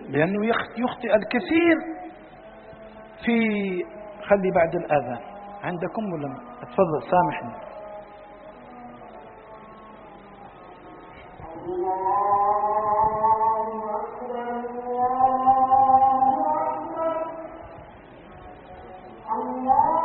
لأنه يخطئ الكثير في خلي بعد الأذان عندكم ولا اتفضل سامحني. الله